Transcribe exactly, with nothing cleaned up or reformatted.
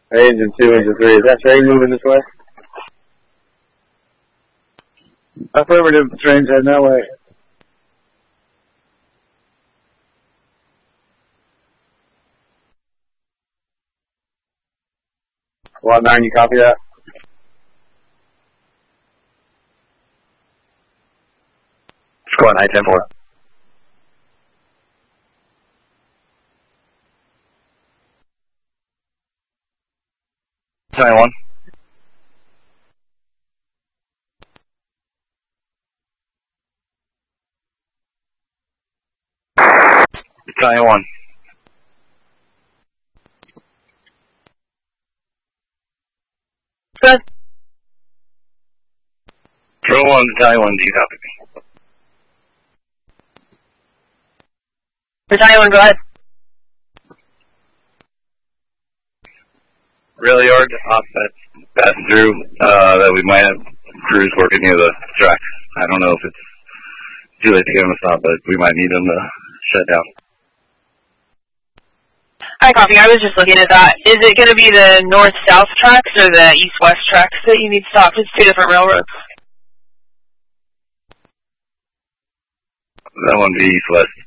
Hey, engine two, engine three. Is that train moving this way? Affirmative, the train's heading that way. Squad nine, you copy that? Squad nine, ten four. Nine one. Nine one. Good. Drill one, Battalion one, do you copy me? Battalion one, go ahead. Rail yard, offset, pass through, uh, that we might have crews working near the track. I don't know if it's too late to get them to stop, but we might need them to shut down. Hi, copy. I was just looking at that. Is it going to be the north-south tracks or the east-west tracks that you need stopped? It's two different railroads. That one be east-west.